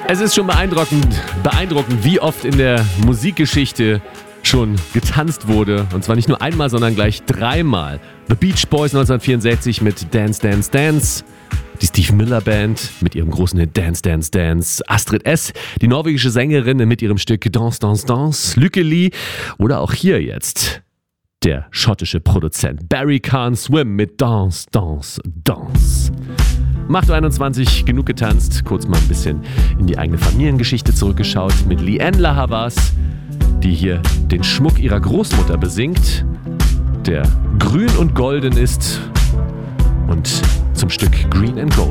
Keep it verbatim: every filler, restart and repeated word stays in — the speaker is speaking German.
Es ist schon beeindruckend, beeindruckend, wie oft in der Musikgeschichte schon getanzt wurde. Und zwar nicht nur einmal, sondern gleich dreimal. The Beach Boys neunzehnhundertvierundsechzig mit Dance, Dance, Dance. Die Steve Miller Band mit ihrem großen Hit Dance, Dance, Dance. Astrid S., die norwegische Sängerin mit ihrem Stück Dance, Dance, Dance. Lykke Li. Oder auch hier jetzt der schottische Produzent Barry Can't Swim mit Dance, Dance, Dance. Um acht Uhr einundzwanzig, genug getanzt, kurz mal ein bisschen in die eigene Familiengeschichte zurückgeschaut mit Lianne La Havas, die hier den Schmuck ihrer Großmutter besingt, der grün und golden ist, und zum Stück Green and Gold.